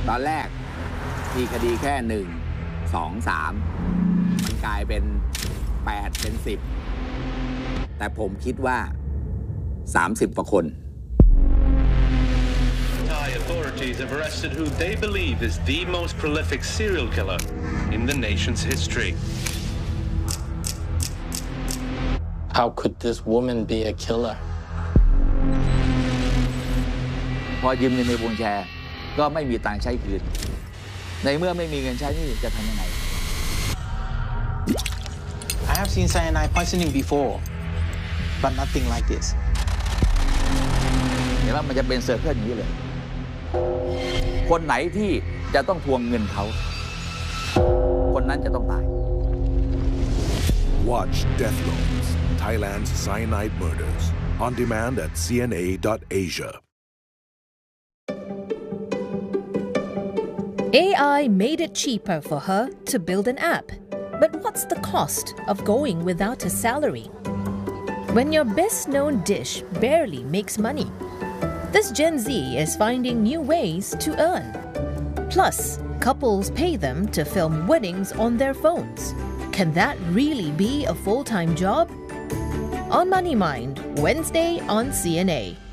ตอนแรกมีคดีแค่1 2 3มันกลายเป็น8เป็น10แต่ผมคิดว่า30 กว่าคน Thai authorities have arrested who they believe is the most prolific serial killer in the nation's history. How could this woman be a killer? พอยืมเงินในวงแชร์ก็ไม่มีตังค์ใช้คืนในเมื่อไม่มีเงินใช้นี่จะทำยังไง I have seen cyanide poisoning before, but nothing like this. เห็นว่ามันจะเป็นเซอร์เคิลอย่างนี้เลยคนไหนที่จะต้องทวงเงินเขาคนนั้นจะต้องตาย Watch Death Loans, Thailand's Cyanide Murders, on demand at cna.asia. AI made it cheaper for her to build an app. But what's the cost of going without a salary? When your best-known dish barely makes money, this Gen Z is finding new ways to earn. Plus, couples pay them to film weddings on their phones. Can that really be a full-time job? On Money Mind, Wednesday on CNA.